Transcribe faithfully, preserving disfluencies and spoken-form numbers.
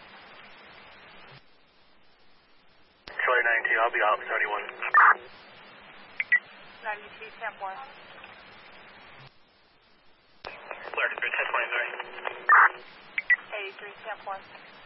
Charlie ninety-two, I'll be out seventy-one. ninety-two, ten four. thirty-three, ten twenty-three. eighty-three, ten four.